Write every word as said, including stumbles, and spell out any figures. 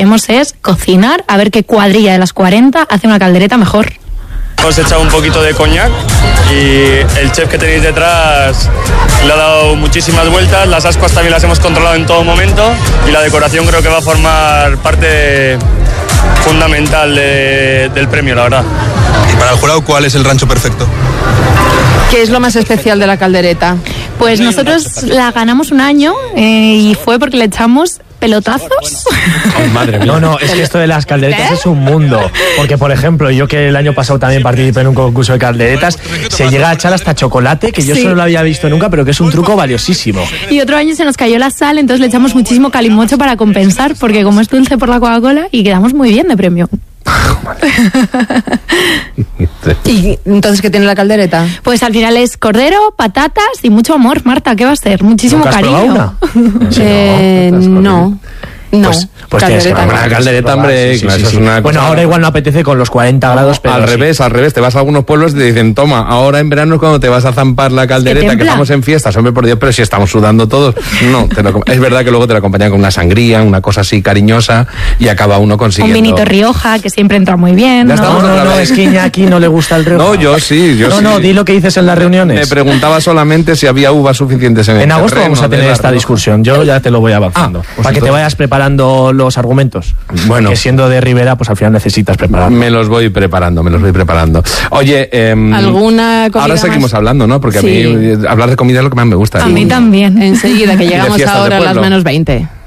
hacemos es cocinar, a ver qué cuadrilla de las cuarenta hace una caldereta mejor. Hemos echado un poquito de coñac y el chef que tenéis detrás le ha dado muchísimas vueltas. Las ascuas también las hemos controlado en todo momento y la decoración creo que va a formar parte fundamental de, del premio, la verdad. Y para el jurado, ¿cuál es el rancho perfecto? ¿Qué es lo más especial de la caldereta? Pues nosotros la ganamos un año eh, y fue porque le echamos pelotazos. Oh, madre mía. No, no, es que esto de las calderetas ¿Eh? es un mundo. Porque, por ejemplo, yo que el año pasado también participé en un concurso de calderetas, se llega a echar hasta chocolate, que yo sí. solo lo había visto nunca, pero que es un truco valiosísimo. Y otro año se nos cayó la sal, entonces le echamos muchísimo calimocho para compensar, porque como es dulce por la Coca-Cola, y quedamos muy bien de premio. ¿Y entonces qué tiene la caldereta? Pues al final es cordero, patatas y mucho amor, Marta. ¿Qué va a ser? Muchísimo cariño. Una? eh, no. No, pues, pues tienes que una caldereta, hombre. Sí, claro, sí, eso sí. es una bueno, cosa... ahora igual no apetece con los cuarenta grados, pero al sí. revés, al revés. Te vas a algunos pueblos y te dicen, toma, ahora en verano es cuando te vas a zampar la caldereta, que estamos en fiestas, hombre, por Dios, pero si estamos sudando todos. No, te lo, es verdad que luego te lo acompañan con una sangría, una cosa así cariñosa, y acaba uno consiguiendo... Un vinito Rioja, que siempre entra muy bien. Ya ¿no? No, no, no, es que Iñaki no le gusta el Rioja. No, yo sí, yo no, sí. No, no, di lo que dices en las reuniones. Me preguntaba solamente si había uvas suficientes en el En agosto vamos a tener esta Rioja. discusión, yo ya te lo voy avanzando. Ah, pues para que te vayas preparando los argumentos. Bueno, que siendo de Ribera, pues al final necesitas preparar. Me los voy preparando, me los voy preparando. Oye, eh, ¿alguna comida ahora seguimos más? hablando, ¿no? Porque sí. a mí hablar de comida es lo que más me gusta. A mí también. Enseguida, que llegamos ahora a las menos veinte.